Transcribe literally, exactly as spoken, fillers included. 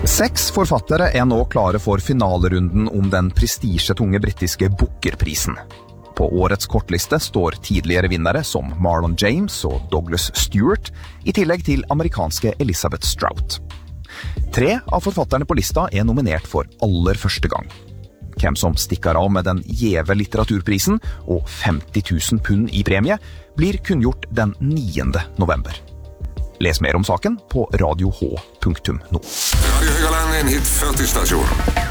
Seks forfattere er nå klare for finalerunden om den prestisjetunge britiske Booker-prisen. På årets kortliste står tidligere vinnere som Marlon James og Douglas Stewart, i tillegg til amerikanske Elizabeth Strout. Tre av forfatterne på lista er nominert for aller første gang. Hvem som stikker av med den gjeve litteraturprisen og femti tusen pund i premie blir kunngjort den niende november. Les mer om saken på radio h punktum no. Radio Högaland, en hit førti stasjon.